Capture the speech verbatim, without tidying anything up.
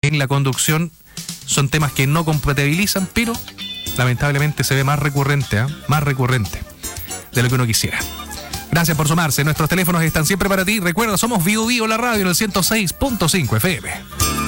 en la conducción son temas que no compatibilizan, pero lamentablemente se ve más recurrente, ¿eh? más recurrente de lo que uno quisiera. Gracias por sumarse. Nuestros teléfonos están siempre para ti. Recuerda, somos Bio Bio, la radio en el ciento seis punto cinco F M.